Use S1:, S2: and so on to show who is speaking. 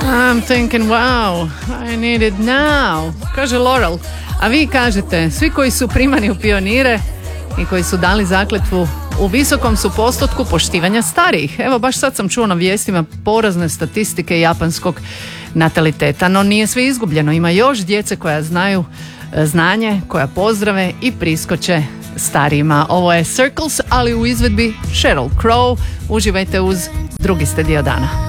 S1: I'm thinking, wow, I need it now, kaže Laurel. A vi kažete, svi koji su primani u pionire i koji su dali zakletvu u visokom su postotku poštivanja starijih. Evo, baš sad sam čuo na vijestima porazne statistike japanskog nataliteta, no nije sve izgubljeno. Ima još djece koja znaju znanje, koja pozdrave i priskoče starijima. Ovo je Circles, ali u izvedbi Sheryl Crow. Uživajte uz Drugi ste dio dana.